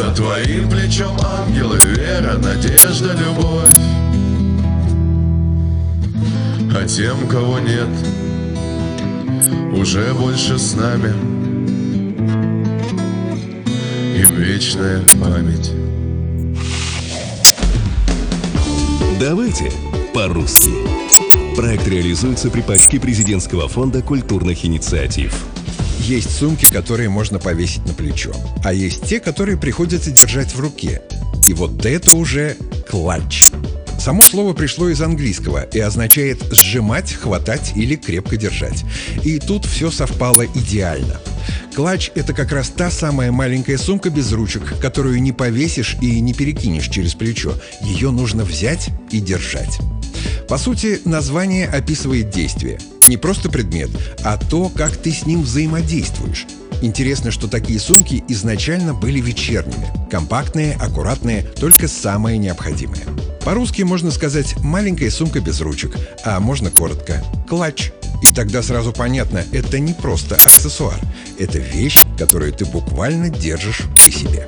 За твоим плечом ангелы, вера, надежда, любовь. А тем, кого нет, уже больше с нами, им вечная память. Давайте по-русски. Проект реализуется при поддержке президентского фонда культурных инициатив. Есть сумки, которые можно повесить на плечо, а есть те, которые приходится держать в руке. И вот это уже клатч. Само слово пришло из английского и означает «сжимать, хватать или крепко держать». И тут все совпало идеально. Клатч – это как раз та самая маленькая сумка без ручек, которую не повесишь и не перекинешь через плечо. Ее нужно взять и держать. По сути, название описывает действие. Не просто предмет, а то, как ты с ним взаимодействуешь. Интересно, что такие сумки изначально были вечерними. Компактные, аккуратные, только самое необходимое. По-русски можно сказать «маленькая сумка без ручек», а можно коротко «клатч». И тогда сразу понятно, это не просто аксессуар. Это вещь, которую ты буквально держишь при себе.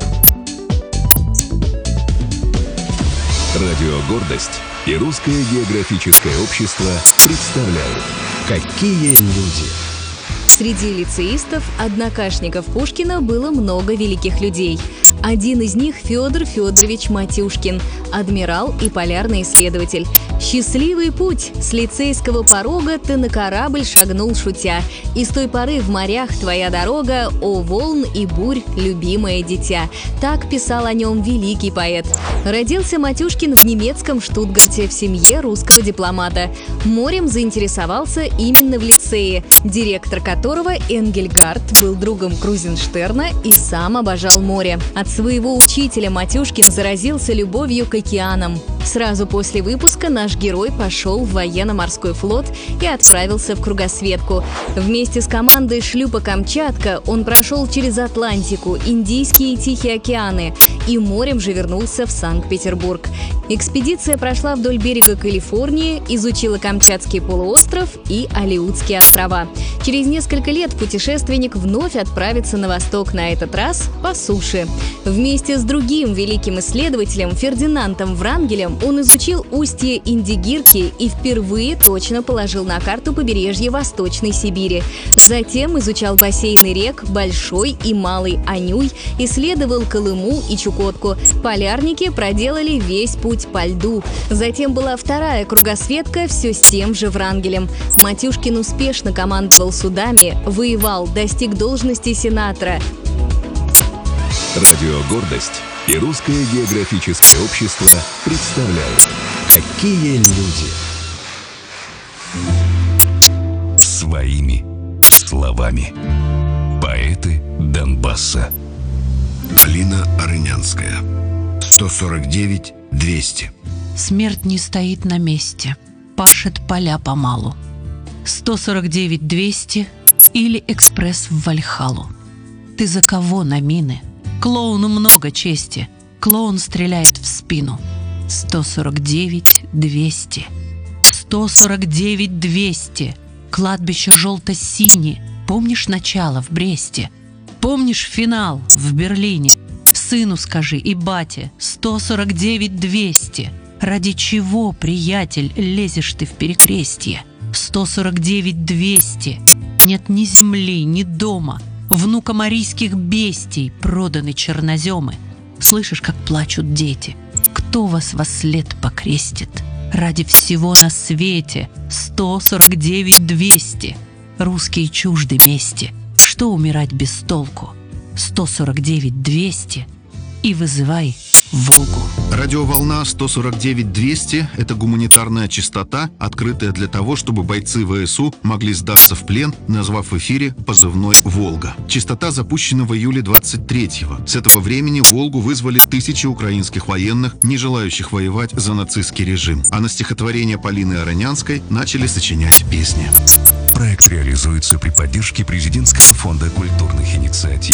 Радио «Гордость» и Русское географическое общество представляют «Какие люди». Среди лицеистов, однокашников Пушкина было много великих людей. Один из них – Федор Федорович Матюшкин, адмирал и полярный исследователь. «Счастливый путь! С лицейского порога ты на корабль шагнул шутя. И с той поры в морях твоя дорога, о волн и бурь, любимое дитя». Так писал о нем великий поэт. Родился Матюшкин в немецком Штутгарте в семье русского дипломата. Морем заинтересовался именно в лицее, директор которого Энгельгард был другом Крузенштерна и сам обожал море. От своего учителя Матюшкин заразился любовью к океанам. Сразу после выпуска наш герой пошел в военно-морской флот и отправился в кругосветку. Вместе с командой шлюпа «Камчатка» он прошел через Атлантику, Индийские и Тихие океаны и морем же вернулся в Санкт-Петербург. Экспедиция прошла вдоль берега Калифорнии, изучила Камчатский полуостров и Алеутские острова. Через несколько лет путешественник вновь отправится на восток, на этот раз по суше. Вместе с другим великим исследователем Фердинандом Врангелем он изучил устье Индигирки и впервые точно положил на карту побережье Восточной Сибири. Затем изучал бассейны рек Большой и Малый Анюй, исследовал Колыму и Чукотку. Полярники проделали весь путь по льду. Затем была вторая кругосветка все с тем же Врангелем. Матюшкин успешно командовал судами, воевал, достиг должности сенатора. Радио «Гордость» и Русское географическое общество представляют «Какие люди». Своими словами. Поэты Донбасса. Полина Арынянская. 149-200. Смерть не стоит на месте, пашет поля помалу. 149-200 или экспресс в Вальхалу. Ты за кого на мины? Клоуну много чести, клоун стреляет в спину. 149-200. 149-200. Кладбище желто-сине. Помнишь начало в Бресте? Помнишь финал в Берлине? Сыну скажи и бате. 149-200. Ради чего, приятель, лезешь ты в перекрестье? 149-200. Нет ни земли, ни дома. Внукам арийских бестий проданы черноземы. Слышишь, как плачут дети? Кто вас во след покрестит? Ради всего на свете 149-200. Русские чужды мести. Что умирать без толку? 149-200 и вызывай Волгу. Радиоволна 149-200 – это гуманитарная частота, открытая для того, чтобы бойцы ВСУ могли сдаться в плен, назвав в эфире позывной «Волга». Частота запущена в июле 23-го. С этого времени Волгу вызвали тысячи украинских военных, не желающих воевать за нацистский режим. А на стихотворение Полины Арынянской начали сочинять песни. Проект реализуется при поддержке президентского фонда культурных инициатив.